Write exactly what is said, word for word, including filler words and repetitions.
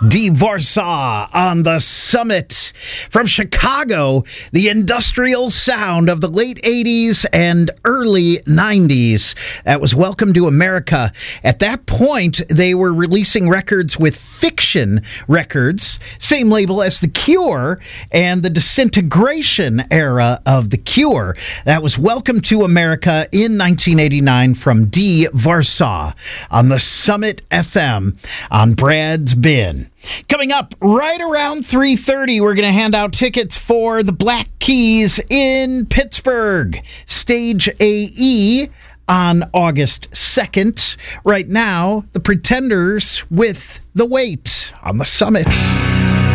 D. Warsaw on the Summit. From Chicago, the industrial sound of the late eighties and early nineties. That was Welcome to America. At that point, they were releasing records with Fiction Records, same label as The Cure, and the Disintegration era of The Cure. That was Welcome to America in nineteen eighty-nine from D. Warsaw on the Summit F M on Brad's Bin. Coming up right around three thirty, we're going to hand out tickets for the Black Keys in Pittsburgh. Stage A E on August second. Right now, the Pretenders with The Wait on the Summit.